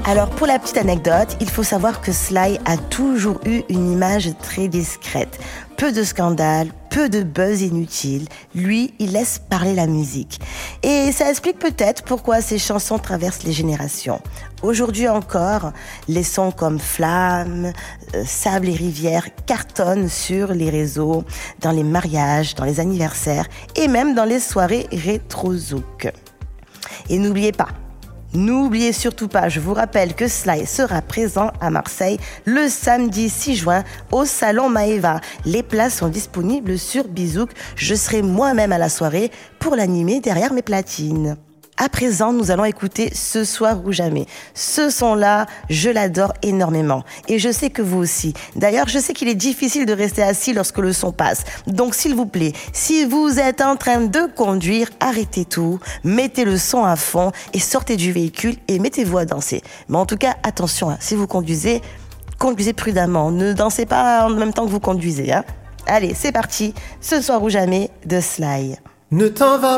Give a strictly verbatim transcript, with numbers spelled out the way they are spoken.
Alors pour la petite anecdote, il faut savoir que Sly a toujours eu une image très discrète. Peu de scandales, peu de buzz inutile. Lui, il laisse parler la musique. Et ça explique peut-être pourquoi ses chansons traversent les générations. Aujourd'hui encore, les sons comme Flamme, euh, Sable et Rivière cartonnent sur les réseaux, dans les mariages, dans les anniversaires et même dans les soirées rétro-zouk. Et n'oubliez pas, N'oubliez surtout pas, je vous rappelle que Sly sera présent à Marseille le samedi six juin au Salon Maeva. Les places sont disponibles sur Bizouk. Je serai moi-même à la soirée pour l'animer derrière mes platines. À présent, nous allons écouter Ce soir ou jamais. Ce son-là, je l'adore énormément. Et je sais que vous aussi. D'ailleurs, je sais qu'il est difficile de rester assis lorsque le son passe. Donc, s'il vous plaît, si vous êtes en train de conduire, arrêtez tout, mettez le son à fond et sortez du véhicule et mettez-vous à danser. Mais en tout cas, attention, hein, si vous conduisez, conduisez prudemment. Ne dansez pas en même temps que vous conduisez. Hein. Allez, c'est parti. Ce soir ou jamais de Sly. Ne t'en va